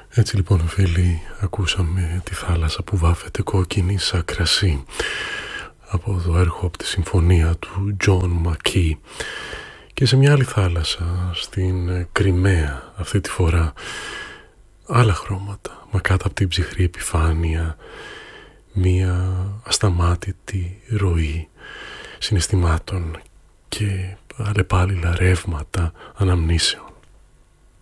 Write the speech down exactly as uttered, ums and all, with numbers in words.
Έτσι λοιπόν φίλοι, ακούσαμε τη θάλασσα που βάφεται κόκκινη σαν κρασί από το έργο, από τη συμφωνία του John McKee. Και σε μια άλλη θάλασσα, στην Κριμαία, αυτή τη φορά άλλα χρώματα, μα κάτω από την ψυχρή επιφάνεια μια ασταμάτητη ροή συναισθημάτων και αλλεπάλληλα ρεύματα αναμνήσεων.